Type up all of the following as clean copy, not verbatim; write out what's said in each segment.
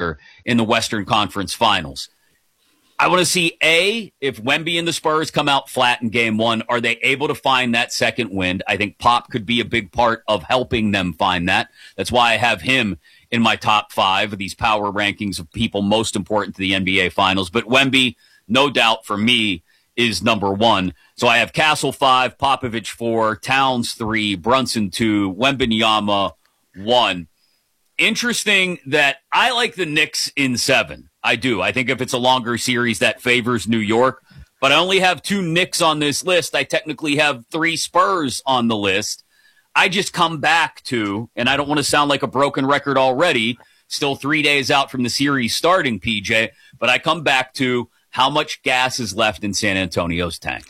factor in the Western Conference Finals. I want to see, if Wemby and the Spurs come out flat in game one, are they able to find that second wind? I think Pop could be a big part of helping them find that. That's why I have him in my top 5 of these power rankings of people most important to the NBA Finals. But Wemby, no doubt for me, is number 1. So I have Castle 5, Popovich 4, Towns 3, Brunson 2, Wembanyama 1. Interesting that I like the Knicks in 7. I do. I think if it's a longer series, that favors New York. But I only have 2 Knicks on this list. I technically have 3 Spurs on the list. I just come back to, and I don't want to sound like a broken record already, still 3 days out from the series starting, PJ, but I come back to how much gas is left in San Antonio's tank.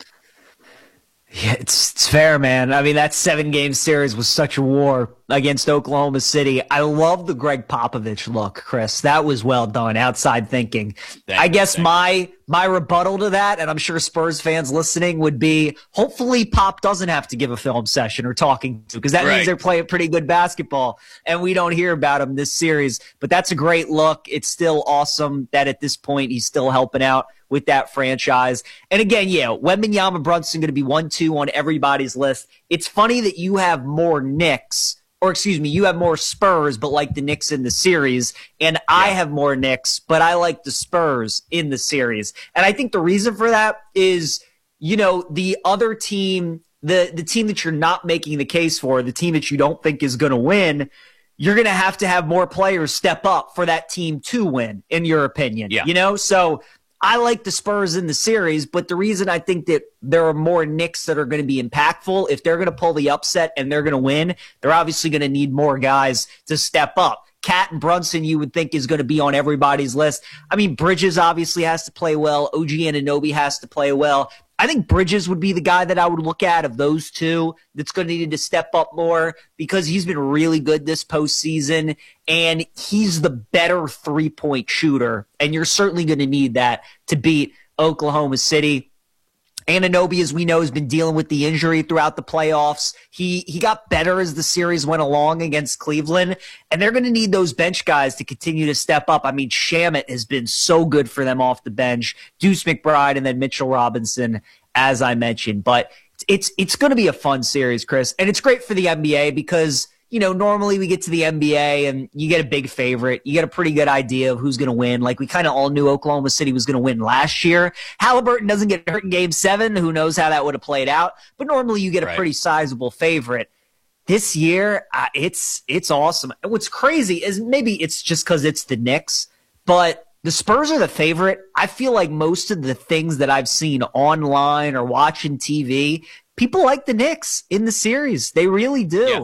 Yeah, it's fair, man. I mean, that 7-game series was such a war against Oklahoma City. I love the Greg Popovich look, Chris. That was well done. Outside thinking. I guess my rebuttal to that, and I'm sure Spurs fans listening, would be hopefully Pop doesn't have to give a film session or talking to, because that means they're playing pretty good basketball, and we don't hear about him this series. But that's a great look. It's still awesome that at this point he's still helping out with that franchise. And again, yeah, Wembanyama, Brunson going to be 1-2 on everybody's list. It's funny that you have more Knicks, or excuse me, you have more Spurs, but like the Knicks in the series, and I have more Knicks, but I like the Spurs in the series. And I think the reason for that is, you know, the other team, the team that you're not making the case for, the team that you don't think is going to win, you're going to have more players step up for that team to win, in your opinion. Yeah. You know, so I like the Spurs in the series, but the reason I think that there are more Knicks that are going to be impactful, if they're going to pull the upset and they're going to win, they're obviously going to need more guys to step up. Cat and Brunson, you would think, is going to be on everybody's list. I mean, Bridges obviously has to play well. OG Anunoby has to play well. I think Bridges would be the guy that I would look at of those two that's going to need to step up more, because he's been really good this postseason, and he's the better three-point shooter, and you're certainly going to need that to beat Oklahoma City. Anunoby, as we know, has been dealing with the injury throughout the playoffs. He got better as the series went along against Cleveland, and they're going to need those bench guys to continue to step up. I mean, Shamet has been so good for them off the bench, Deuce McBride, and then Mitchell Robinson, as I mentioned. But it's going to be a fun series, Chris, and it's great for the NBA because, you know, normally we get to the NBA and you get a big favorite. You get a pretty good idea of who's going to win. Like, we kind of all knew Oklahoma City was going to win last year. Halliburton doesn't get hurt in Game 7. Who knows how that would have played out? But normally you get a pretty sizable favorite. This year, it's awesome. And what's crazy is maybe it's just because it's the Knicks, but the Spurs are the favorite. I feel like most of the things that I've seen online or watching TV, people like the Knicks in the series. They really do. Yeah.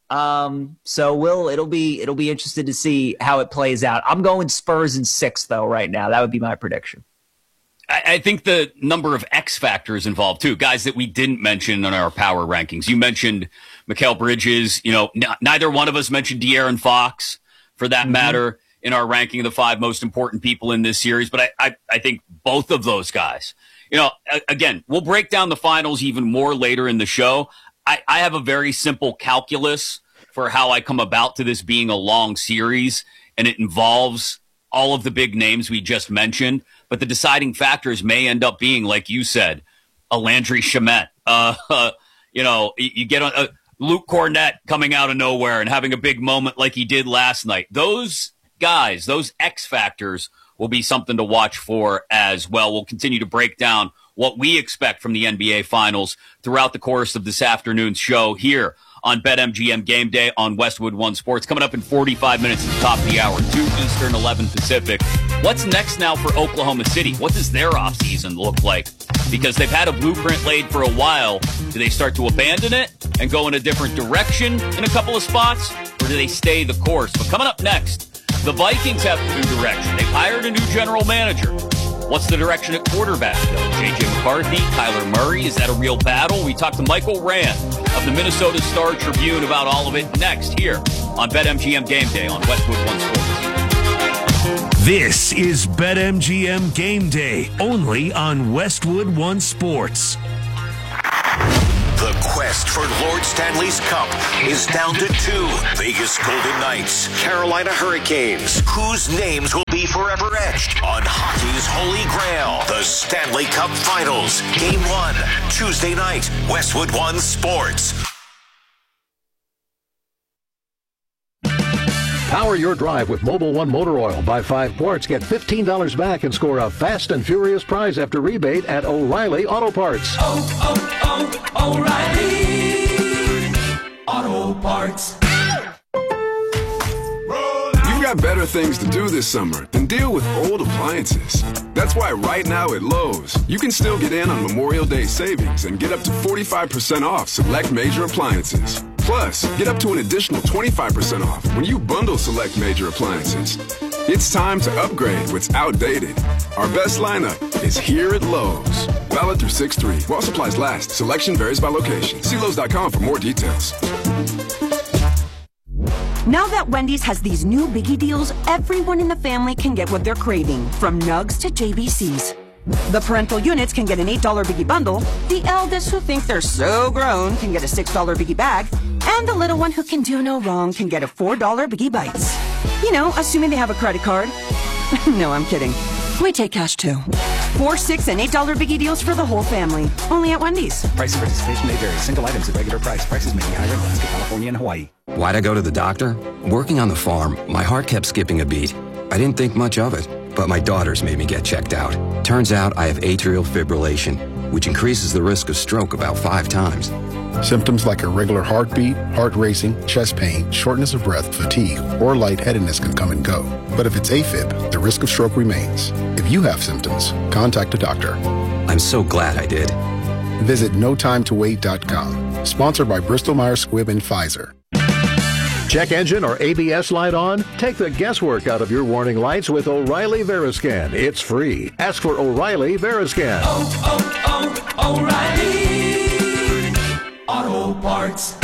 So it'll be interesting to see how it plays out. I'm going Spurs in 6 though right now. That would be my prediction. I think the number of X factors involved too, guys that we didn't mention in our power rankings. You mentioned Mikal Bridges. You know, neither one of us mentioned De'Aaron Fox for that matter in our ranking of the 5 most important people in this series. But I think both of those guys, you know, again, we'll break down the finals even more later in the show. I have a very simple calculus for how I come about to this being a long series, and it involves all of the big names we just mentioned. But the deciding factors may end up being, like you said, a Landry Shamet. You know, you get on Luke Cornett coming out of nowhere and having a big moment like he did last night. Those guys, those X factors, will be something to watch for as well. We'll continue to break down what we expect from the NBA Finals throughout the course of this afternoon's show here on BetMGM Game Day on Westwood One Sports. Coming up in 45 minutes at the top of the hour, 2 Eastern, 11 Pacific. What's next now for Oklahoma City? What does their offseason look like? Because they've had a blueprint laid for a while. Do they start to abandon it and go in a different direction in a couple of spots? Or do they stay the course? But coming up next, the Vikings have a new direction. They've hired a new general manager. What's the direction at quarterback, though? J.J. McCarthy, Kyler Murray, is that a real battle? We talked to Michael Rand of the Minnesota Star Tribune about all of it next here on BetMGM Game Day on Westwood One Sports. This is BetMGM Game Day, only on Westwood One Sports. The quest for Lord Stanley's Cup is down to 2. Vegas Golden Knights, Carolina Hurricanes. Whose names will be forever etched on hockey's holy grail? The Stanley Cup Finals. Game 1, Tuesday night, Westwood One Sports. Power your drive with Mobil 1 Motor Oil. Buy 5 quarts, get $15 back, and score a fast and furious prize after rebate at O'Reilly Auto Parts. O'Reilly Auto Parts. You've got better things to do this summer than deal with old appliances. That's why right now at Lowe's, you can still get in on Memorial Day savings and get up to 45% off select major appliances. Plus, get up to an additional 25% off when you bundle select major appliances. It's time to upgrade what's outdated. Our best lineup is here at Lowe's. Valid through 6/3. While supplies last. Selection varies by location. See Lowe's.com for more details. Now that Wendy's has these new biggie deals, everyone in the family can get what they're craving, from nugs to JBCs. The parental units can get an $8 biggie bundle, the eldest who think they're so grown can get a $6 biggie bag, and the little one who can do no wrong can get a $4 biggie bites. You know, assuming they have a credit card. No, I'm kidding. We take cash too. 4, 6, and $8 biggie deals for the whole family. Only at Wendy's. Price and participation may vary. Single items at regular price. Prices may be higher in Alaska, California, and Hawaii. Why'd I go to the doctor? Working on the farm, my heart kept skipping a beat. I didn't think much of it, but my daughters made me get checked out. Turns out I have atrial fibrillation, which increases the risk of stroke about 5 times. Symptoms like irregular heartbeat, heart racing, chest pain, shortness of breath, fatigue, or lightheadedness can come and go. But if it's AFib, the risk of stroke remains. If you have symptoms, contact a doctor. I'm so glad I did. Visit NoTimeToWait.com. Sponsored by Bristol-Myers Squibb and Pfizer. Check engine or ABS light on? Take the guesswork out of your warning lights with O'Reilly Veriscan. It's free. Ask for O'Reilly Veriscan. O'Reilly Auto Parts.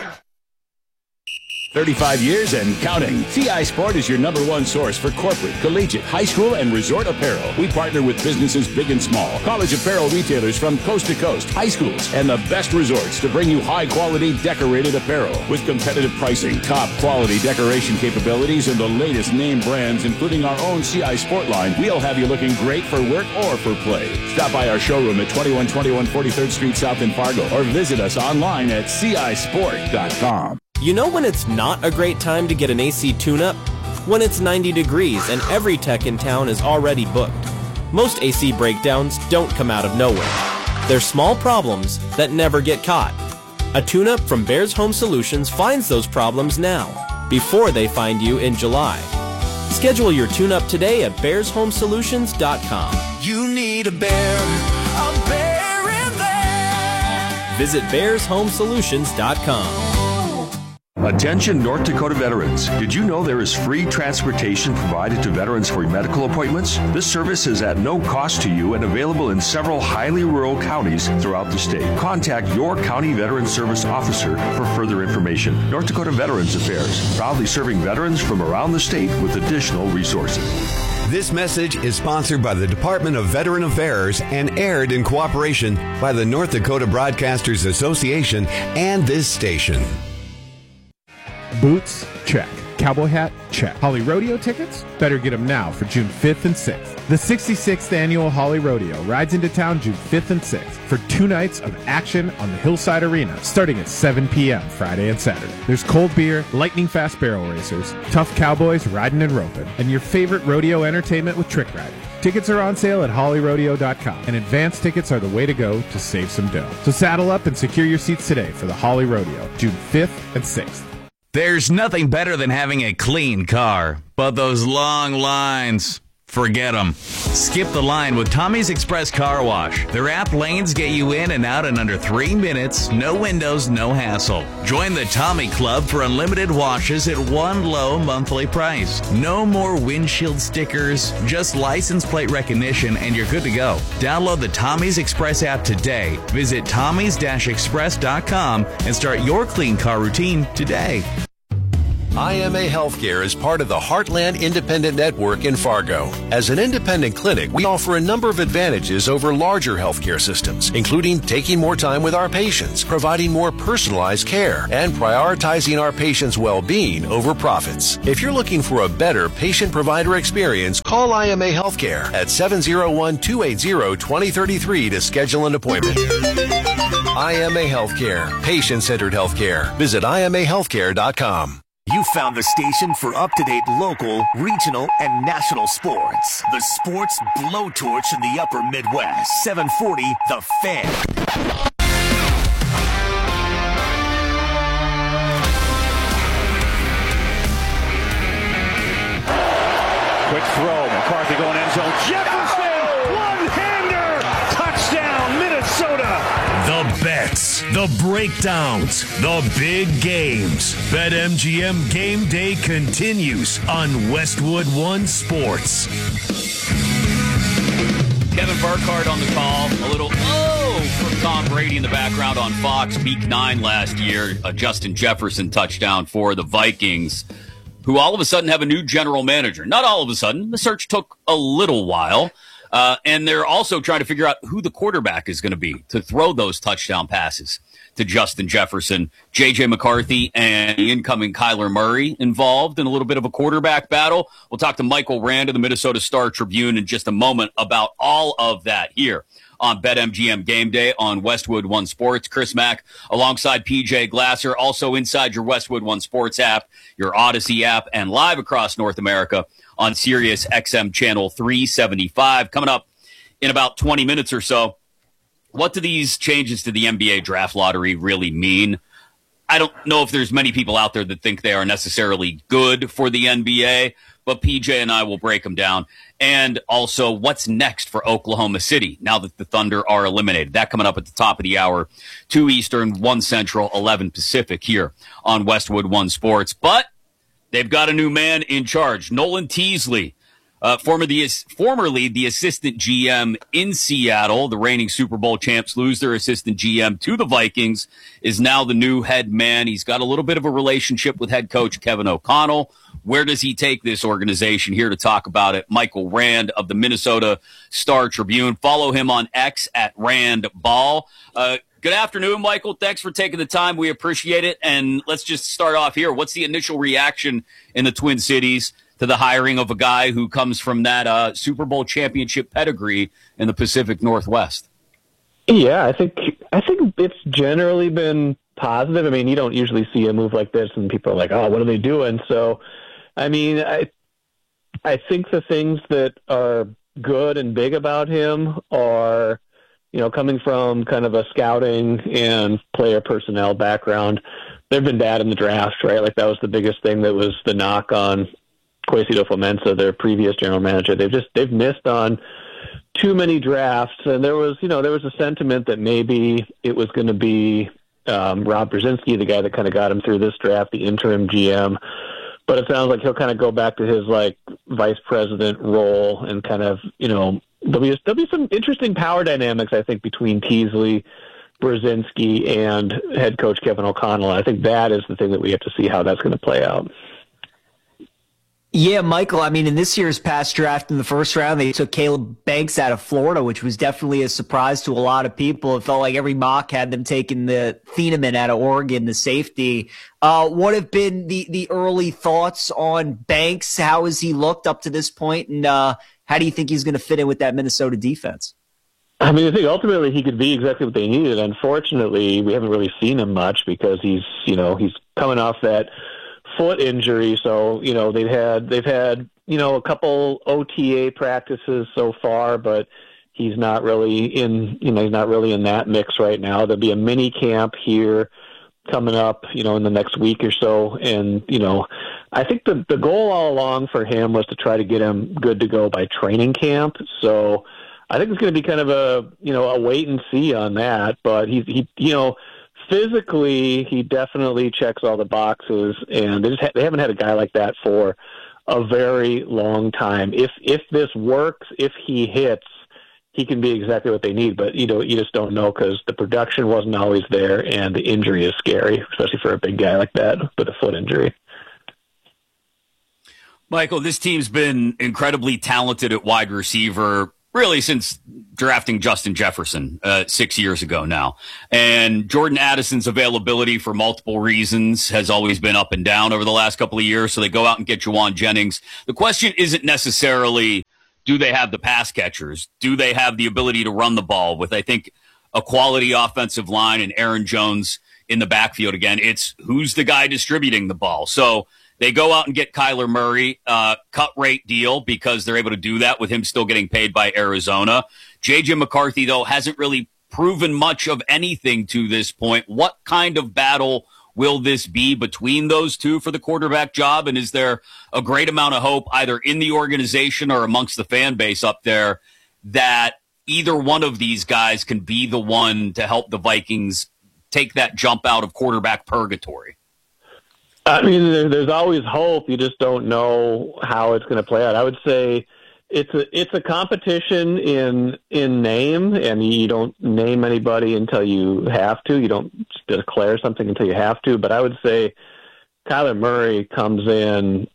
35 years and counting. CI Sport is your #1 source for corporate, collegiate, high school, and resort apparel. We partner with businesses big and small, college apparel retailers from coast to coast, high schools, and the best resorts to bring you high-quality decorated apparel. With competitive pricing, top-quality decoration capabilities, and the latest name brands, including our own CI Sport line, we'll have you looking great for work or for play. Stop by our showroom at 2121 43rd Street South in Fargo, or visit us online at cisport.com. You know when it's not a great time to get an AC tune-up? When it's 90 degrees and every tech in town is already booked. Most AC breakdowns don't come out of nowhere. They're small problems that never get caught. A tune-up from Bears Home Solutions finds those problems now, before they find you in July. Schedule your tune-up today at bearshomesolutions.com. You need a bear in there. Visit bearshomesolutions.com. Attention North Dakota veterans. Did you know there is free transportation provided to veterans for medical appointments? This service is at no cost to you and available in several highly rural counties throughout the state. Contact your county veteran service officer for further information. North Dakota Veterans Affairs, proudly serving veterans from around the state with additional resources. This message is sponsored by the Department of Veteran Affairs and aired in cooperation by the North Dakota Broadcasters Association and this station. Boots? Check. Cowboy hat? Check. Holly Rodeo tickets? Better get them now for June 5th and 6th. The 66th Annual Holly Rodeo rides into town June 5th and 6th for 2 nights of action on the Hillside Arena starting at 7 p.m. Friday and Saturday. There's cold beer, lightning-fast barrel racers, tough cowboys riding and roping, and your favorite rodeo entertainment with trick riding. Tickets are on sale at hollyrodeo.com, and advance tickets are the way to go to save some dough. So saddle up and secure your seats today for the Holly Rodeo, June 5th and 6th. There's nothing better than having a clean car, but those long lines, forget them. Skip the line with Tommy's Express Car Wash. Their app lanes get you in and out in under 3 minutes, no windows, no hassle. Join the Tommy Club for unlimited washes at one low monthly price. No more windshield stickers, just license plate recognition, and you're good to go. Download the Tommy's Express app today. Visit tommys-express.com and start your clean car routine today. IMA Healthcare is part of the Heartland Independent Network in Fargo. As an independent clinic, we offer a number of advantages over larger healthcare systems, including taking more time with our patients, providing more personalized care, and prioritizing our patients' well-being over profits. If you're looking for a better patient-provider experience, call IMA Healthcare at 701-280-2033 to schedule an appointment. IMA Healthcare, patient-centered healthcare. Visit IMAHealthcare.com. You found the station for up-to-date local, regional, and national sports. The Sports Blowtorch in the Upper Midwest. 740 The Fan. Quick throw. McCarthy going end zone. Jefferson! One-hander! Touchdown, Minnesota! The bets, the breakdowns, the big games. BetMGM Game Day continues on Westwood One Sports. Kevin Burkhardt on the call. A little from Tom Brady in the background on Fox. Week 9 last year. A Justin Jefferson touchdown for the Vikings, who all of a sudden have a new general manager. Not all of a sudden. The search took a little while. And they're also trying to figure out who the quarterback is going to be to throw those touchdown passes to Justin Jefferson. J.J. McCarthy and the incoming Kyler Murray involved in a little bit of a quarterback battle. We'll talk to Michael Rand of the Minnesota Star-Tribune in just a moment about all of that here on BetMGM Game Day on Westwood One Sports. Chris Mack alongside PJ Glasser, also inside your Westwood One Sports app, your Odyssey app, and live across North America on Sirius XM Channel 375. Coming up in about 20 minutes or so, what do these changes to the NBA draft lottery really mean? I don't know if there's many people out there that think they are necessarily good for the NBA, but PJ and I will break them down. And also, what's next for Oklahoma City now that the Thunder are eliminated? That coming up at the top of the hour, 2 Eastern, 1 Central, 11 Pacific here on Westwood One Sports. But they've got a new man in charge, Nolan Teasley, formerly the assistant GM in Seattle. The reigning Super Bowl champs lose their assistant GM to the Vikings, is now the new head man. He's got a little bit of a relationship with head coach Kevin O'Connell. Where does he take this organization? Here to talk about it, Michael Rand of the Minnesota Star-Tribune. Follow him on X at RandBall. Good afternoon, Michael. Thanks for taking the time. We appreciate it. And let's just start off here. What's the initial reaction in the Twin Cities to the hiring of a guy who comes from that Super Bowl championship pedigree in the Pacific Northwest? Yeah, I think it's generally been positive. I mean, you don't usually see a move like this and people are like, oh, what are they doing? So, I mean, I think the things that are good and big about him are, you know, coming from kind of a scouting and player personnel background. They've been bad in the draft, right? Like that was the biggest thing that was the knock on Quasido Fomensa, their previous general manager. They've missed on too many drafts, and there was a sentiment that maybe it was going to be Rob Brzezinski, the guy that kind of got him through this draft, the interim GM. But it sounds like he'll kind of go back to his like vice president role and kind of, you know, there'll be some interesting power dynamics, I think, between Teasley, Brzezinski, and head coach Kevin O'Connell. I think that is the thing that we have to see how that's going to play out. Yeah, Michael, I mean, in this year's past draft in the first round, they took Caleb Banks out of Florida, which was definitely a surprise to a lot of people. It felt like every mock had them taking the Thieneman out of Oregon, the safety. What have been the early thoughts on Banks? How has he looked up to this point? And how do you think he's going to fit in with that Minnesota defense? I mean, I think ultimately he could be exactly what they needed. Unfortunately, we haven't really seen him much because he's coming off that foot injury. So, you know, they've had, you know, a couple OTA practices so far, but he's not really in that mix right now. There'll be a mini camp here coming up, you know, in the next week or so. And, you know, I think the goal all along for him was to try to get him good to go by training camp. So I think it's going to be kind of a wait and see on that, but he physically, he definitely checks all the boxes, and they haven't had a guy like that for a very long time. If this works, if he hits, he can be exactly what they need. But you just don't know because the production wasn't always there, and the injury is scary, especially for a big guy like that with a foot injury. Michael, this team's been incredibly talented at wide receiver really since drafting Justin Jefferson 6 years ago now. And Jordan Addison's availability for multiple reasons has always been up and down over the last couple of years. So they go out and get Juwan Jennings. The question isn't necessarily, do they have the pass catchers? Do they have the ability to run the ball with, I think, a quality offensive line and Aaron Jones in the backfield again? It's who's the guy distributing the ball. So they go out and get Kyler Murray, cut rate deal, because they're able to do that with him still getting paid by Arizona. J.J. McCarthy, though, hasn't really proven much of anything to this point. What kind of battle will this be between those two for the quarterback job? And is there a great amount of hope either in the organization or amongst the fan base up there that either one of these guys can be the one to help the Vikings take that jump out of quarterback purgatory? I mean, there's always hope. You just don't know how it's going to play out. I would say it's a competition in name, and you don't name anybody until you have to. You don't declare something until you have to. But I would say Kyler Murray comes in,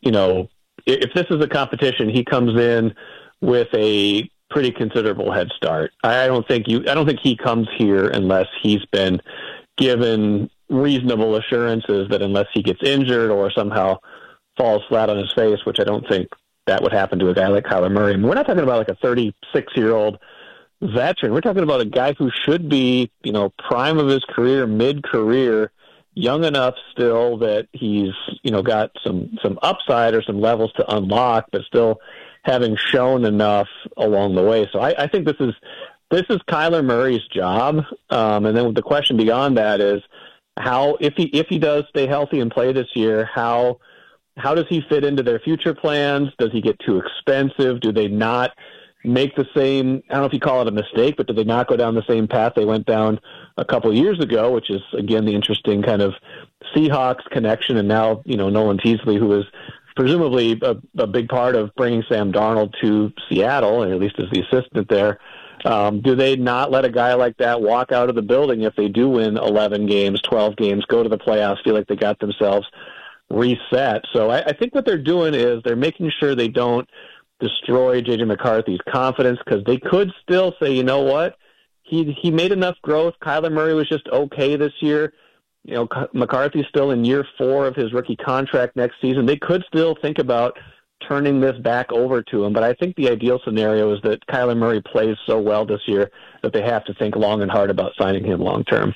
if this is a competition, he comes in with a pretty considerable head start. I don't think he comes here unless he's been given reasonable assurances that unless he gets injured or somehow falls flat on his face, which I don't think that would happen to a guy like Kyler Murray. I mean, we're not talking about like a 36-year-old veteran. We're talking about a guy who should be, prime of his career, mid-career, young enough still that he's, got some upside or some levels to unlock, but still having shown enough along the way. So I think this is Kyler Murray's job. And then the question beyond that is how, if he does stay healthy and play this year, how does he fit into their future plans? Does he get too expensive? Do they not make the same, I don't know if you call it a mistake, but do they not go down the same path they went down a couple of years ago, which is, again, the interesting kind of Seahawks connection. And now, Nolan Teasley, who is presumably a big part of bringing Sam Darnold to Seattle, or at least as the assistant there. Do they not let a guy like that walk out of the building if they do win 11 games, 12 games, go to the playoffs, feel like they got themselves reset? So I think what they're doing is they're making sure they don't destroy J.J. McCarthy's confidence, because they could still say, you know what, he made enough growth. Kyler Murray was just okay this year. McCarthy's still in year 4 of his rookie contract next season. They could still think about turning this back over to him. But I think the ideal scenario is that Kyler Murray plays so well this year that they have to think long and hard about signing him long term.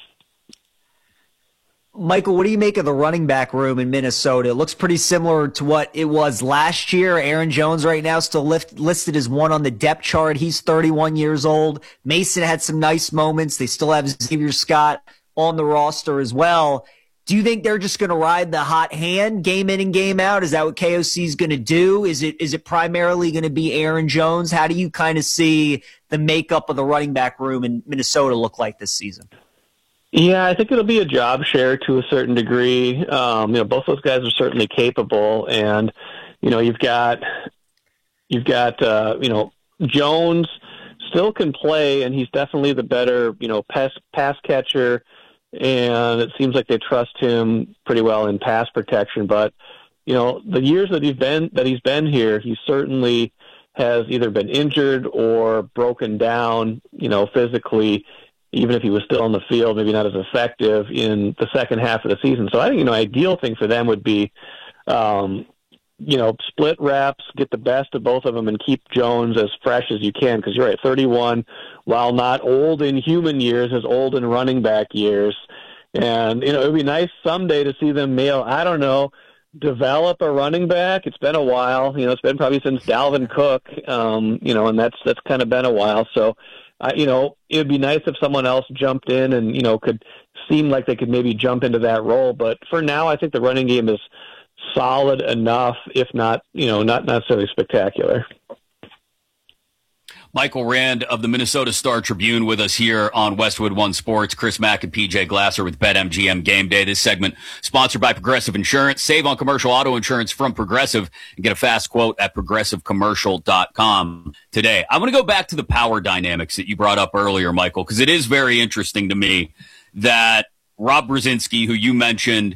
Michael, what do you make of the running back room in Minnesota? It looks pretty similar to what it was last year. Aaron Jones right now still listed as one on the depth chart. He's 31 years old. Mason had some nice moments. They still have Xavier Scott on the roster as well. Do you think they're just going to ride the hot hand game in and game out? Is that what KOC is going to do? Is it primarily going to be Aaron Jones? How do you kind of see the makeup of the running back room in Minnesota look like this season? Yeah, I think it'll be a job share to a certain degree. Both those guys are certainly capable, and you've got Jones still can play, and he's definitely the better pass catcher, and it seems like they trust him pretty well in pass protection. But the years that he's been here, he certainly has either been injured or broken down, physically. Even if he was still on the field, maybe not as effective in the second half of the season. So I think, ideal thing for them would be, split reps, get the best of both of them, and keep Jones as fresh as you can. Because you're right, 31, while not old in human years, is old in running back years. And, it would be nice someday to see them develop a running back. It's been a while. It's been probably since Dalvin Cook, and that's kind of been a while. So, it would be nice if someone else jumped in and, could seem like they could maybe jump into that role. But for now, I think the running game is solid enough, if not, not necessarily spectacular. Michael Rand of the Minnesota Star-Tribune with us here on Westwood One Sports. Chris Mack and PJ Glasser with BetMGM Game Day. This segment sponsored by Progressive Insurance. Save on commercial auto insurance from Progressive and get a fast quote at progressivecommercial.com today. I want to go back to the power dynamics that you brought up earlier, Michael, because it is very interesting to me that Rob Brzezinski, who you mentioned,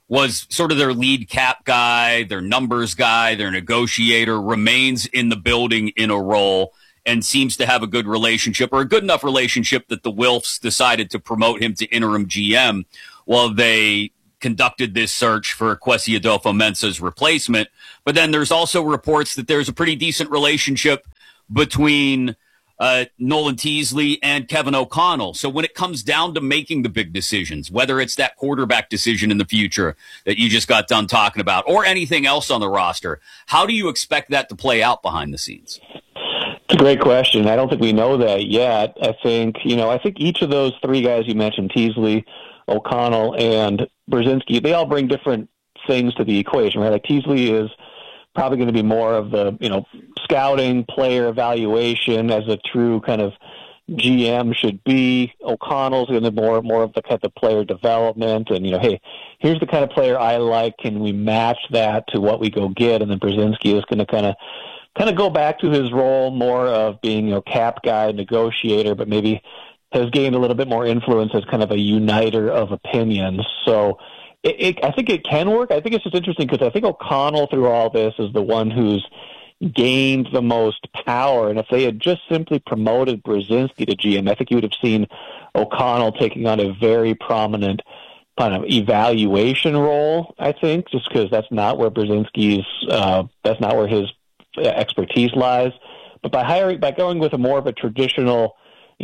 was sort of their lead cap guy, their numbers guy, their negotiator, remains in the building in a role and seems to have a good relationship, or a good enough relationship that the Wilfs decided to promote him to interim GM while they conducted this search for Kwesi Adolfo-Mensah's replacement. But then there's also reports that there's a pretty decent relationship between Nolan Teasley and Kevin O'Connell. So when it comes down to making the big decisions, whether it's that quarterback decision in the future that you just got done talking about, or anything else on the roster, how do you expect that to play out behind the scenes? It's a great question. I don't think we know that yet. I think each of those three guys you mentioned, Teasley, O'Connell, and Brzezinski, they all bring different things to the equation, right? Like Teasley is probably going to be more of the, scouting, player evaluation as a true kind of GM should be. O'Connell's going to be more of the kind of player development and, hey, here's the kind of player I like. Can we match that to what we go get? And then Brzezinski is going to kind of go back to his role more of being, cap guy, negotiator, but maybe has gained a little bit more influence as kind of a uniter of opinions. So I think it can work. I think it's just interesting because I think O'Connell through all this is the one who's gained the most power. And if they had just simply promoted Brzezinski to GM, I think you would have seen O'Connell taking on a very prominent kind of evaluation role, I think, just because that's not where Brzezinski's, that's not where his expertise lies. But by going with a more of a traditional,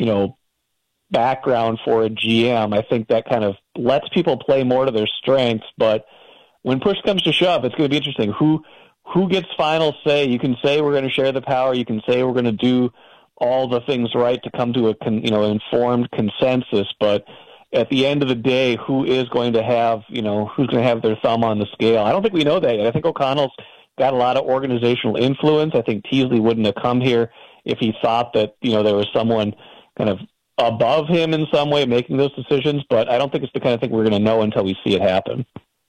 background for a GM, I think that kind of lets people play more to their strengths. But when push comes to shove, it's going to be interesting. Who gets final say? You can say we're going to share the power. You can say we're going to do all the things right to come to informed consensus. But at the end of the day, who is going to have, who's going to have their thumb on the scale? I don't think we know that yet. I think O'Connell's got a lot of organizational influence. I think Teasley wouldn't have come here if he thought that, there was someone kind of above him in some way making those decisions, but I don't think it's the kind of thing we're going to know until we see it happen.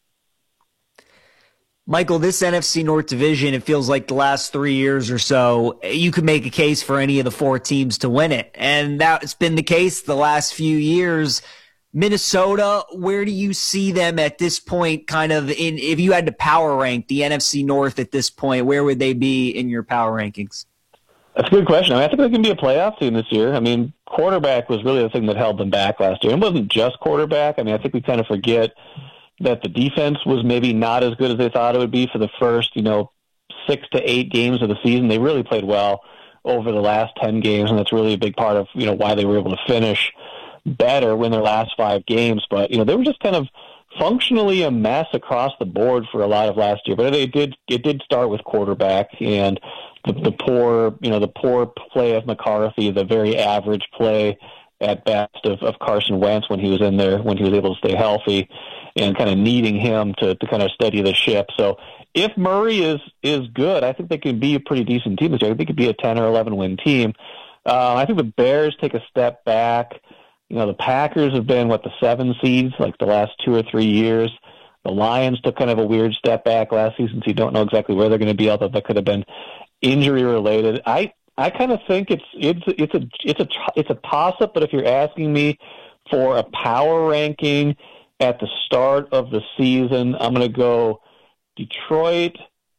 Michael, this NFC North division, it feels like the last 3 years or so, you could make a case for any of the four teams to win it. And that's been the case the last few years. Minnesota, where do you see them at this point, kind of if you had to power rank the NFC North at this point, where would they be in your power rankings? That's a good question. I think they can be a playoff team this year. Quarterback was really the thing that held them back last year. It wasn't just quarterback. I think we kind of forget that the defense was maybe not as good as they thought it would be for the first, 6 to 8 games of the season. They really played well over the last 10 games, and that's really a big part of, why they were able to finish better, win their last 5 games. But, they were just kind of functionally a mess across the board for a lot of last year. But it did start with quarterback and the poor play of McCarthy, the very average play at best of Carson Wentz when he was in there, when he was able to stay healthy, and kind of needing him to kind of steady the ship. So if Murray is good, I think they can be a pretty decent team this year. I think they could be a 10 or 11 win team. I think the Bears take a step back. The Packers have been, the 7 seeds, like the last 2 or 3 years. The Lions took kind of a weird step back last season, so you don't know exactly where they're going to be, although that could have been injury related. I kind of think it's a toss up, but if you're asking me for a power ranking at the start of the season, I'm going to go Detroit,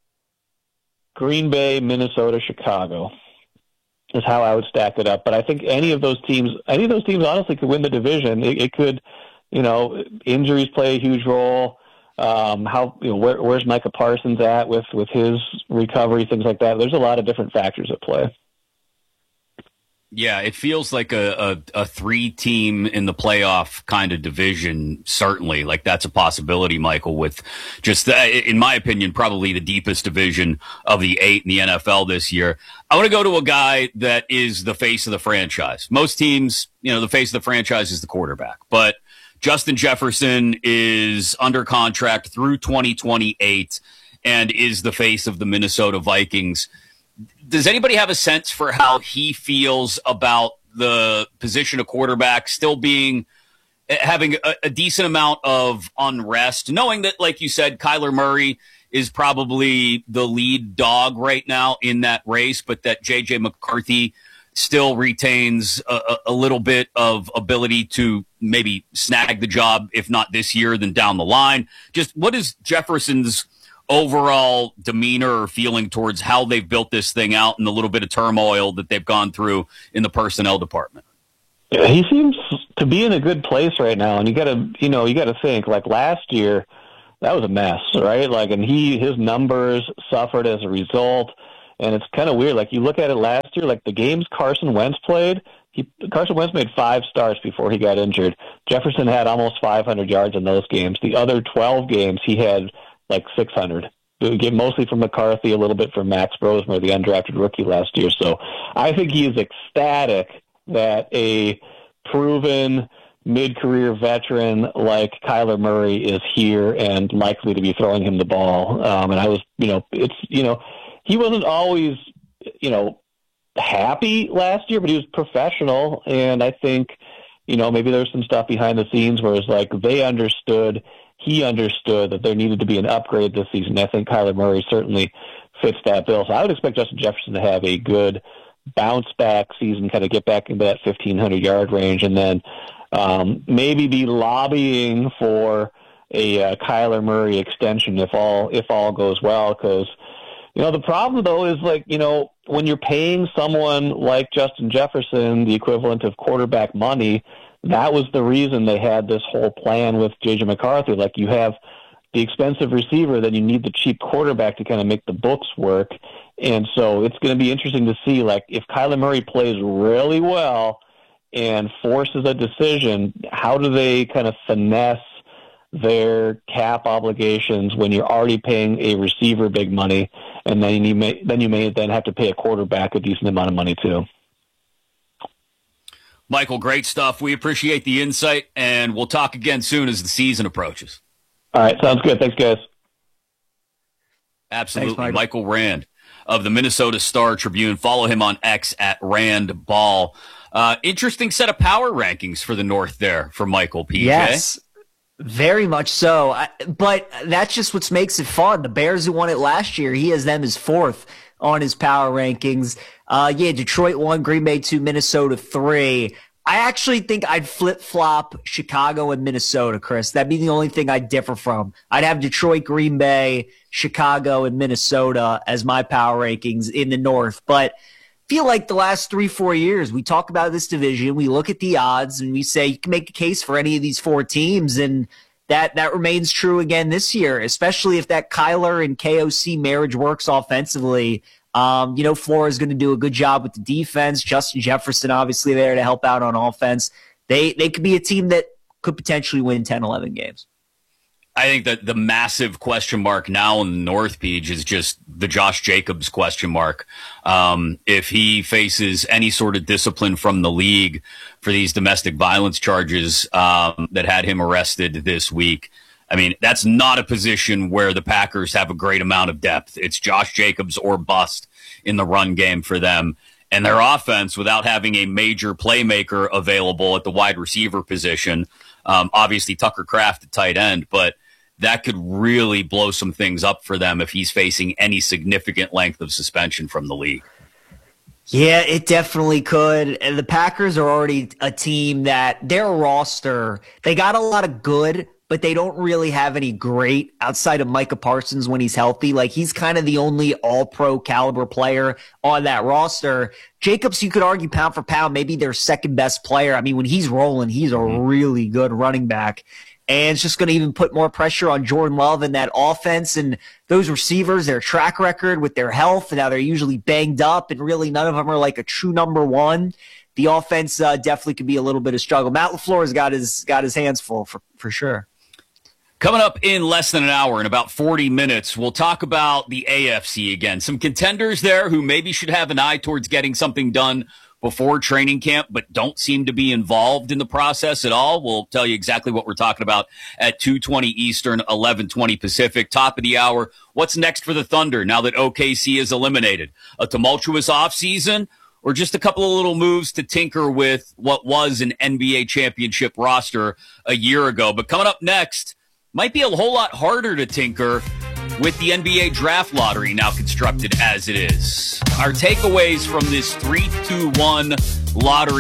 Green Bay, Minnesota, Chicago is how I would stack it up. But I think any of those teams honestly could win the division. It could, injuries play a huge role. Where's Micah Parsons at with his recovery, things like that. There's a lot of different factors at play. Yeah, it feels like a 3-team in the playoff kind of division, certainly. Like that's a possibility, Michael, with just, in my opinion, probably the deepest division of the 8 in the NFL this year. I want to go to a guy that is the face of the franchise. Most teams, the face of the franchise is the quarterback, but Justin Jefferson is under contract through 2028 and is the face of the Minnesota Vikings. Does anybody have a sense for how he feels about the position of quarterback still having a decent amount of unrest, knowing that, like you said, Kyler Murray is probably the lead dog right now in that race, but that J.J. McCarthy still retains a little bit of ability to maybe snag the job, if not this year, then down the line. Just what is Jefferson's overall demeanor or feeling towards how they've built this thing out and the little bit of turmoil that they've gone through in the personnel department? Yeah, he seems to be in a good place right now, and you got to think, like last year, that was a mess, right? Like, and his numbers suffered as a result, and it's kind of weird. Like, you look at it last year, like the games Carson Wentz played, Carson Wentz made 5 starts before he got injured. Jefferson had almost 500 yards in those games. The other 12 games, he had like 600. Mostly from McCarthy, a little bit from Max Brosmer, the undrafted rookie last year. So I think he is ecstatic that a proven mid-career veteran like Kyler Murray is here and likely to be throwing him the ball. And I was, he wasn't always, happy last year, but he was professional. And I think, maybe there's some stuff behind the scenes where it's like he understood that there needed to be an upgrade this season. I think Kyler Murray certainly fits that bill. So I would expect Justin Jefferson to have a good bounce-back season, kind of get back into that 1,500-yard range, and then maybe be lobbying for a Kyler Murray extension if all goes well. Because the problem though is when you're paying someone like Justin Jefferson the equivalent of quarterback money, that was the reason they had this whole plan with J.J. McCarthy. Like, you have the expensive receiver, then you need the cheap quarterback to kind of make the books work. And so it's going to be interesting to see, like, if Kyler Murray plays really well and forces a decision, how do they kind of finesse their cap obligations when you're already paying a receiver big money, and then you may have to pay a quarterback a decent amount of money too. Michael, great stuff. We appreciate the insight, and we'll talk again soon as the season approaches. All right, sounds good. Thanks, guys. Absolutely. Thanks, Michael Rand of the Minnesota Star-Tribune. Follow him on X at RandBall. Interesting set of power rankings for the North there for Michael, PJ. Yes, very much so. But that's just what makes it fun. The Bears, who won it last year, he has them as 4th on his power rankings. Detroit 1, Green Bay 2, Minnesota 3. I actually think I'd flip-flop Chicago and Minnesota, Chris. That'd be the only thing I'd differ from. I'd have Detroit, Green Bay, Chicago, and Minnesota as my power rankings in the North. But I feel like the last 3-4 years, we talk about this division, we look at the odds, and we say you can make a case for any of these 4 teams, and that remains true again this year, especially if that Kyler and KOC marriage works offensively. Flores is going to do a good job with the defense. Justin Jefferson, obviously, there to help out on offense. They could be a team that could potentially win 10, 11 games. I think that the massive question mark now in the North, Peach, is just the Josh Jacobs question mark. If he faces any sort of discipline from the league for these domestic violence charges that had him arrested this week, I mean, that's not a position where the Packers have a great amount of depth. It's Josh Jacobs or bust in the run game for them. And their offense, without having a major playmaker available at the wide receiver position, obviously Tucker Kraft at tight end, but that could really blow some things up for them if he's facing any significant length of suspension from the league. Yeah, it definitely could. And the Packers are already a team that their roster, they got a lot of good, but they don't really have any great outside of Micah Parsons when he's healthy. Like, he's kind of the only all-pro caliber player on that roster. Jacobs, you could argue pound for pound, maybe their second best player. I mean, when he's rolling, he's a really good running back. And it's just going to even put more pressure on Jordan Love and that offense and those receivers, their track record with their health. And now they're usually banged up, and really none of them are like a true number one. The offense definitely could be a little bit of struggle. Matt LaFleur's got his hands full for sure. Coming up in less than an hour, in about 40 minutes, we'll talk about the AFC again. Some contenders there who maybe should have an eye towards getting something done before training camp, but don't seem to be involved in the process at all. We'll tell you exactly what we're talking about at 2:20 Eastern, 11:20 Pacific. Top of the hour, what's next for the Thunder now that OKC is eliminated? A tumultuous offseason, or just a couple of little moves to tinker with what was an NBA championship roster a year ago? But coming up next, might be a whole lot harder to tinker with the NBA draft lottery now constructed as it is. Our takeaways from this 3-2-1 lottery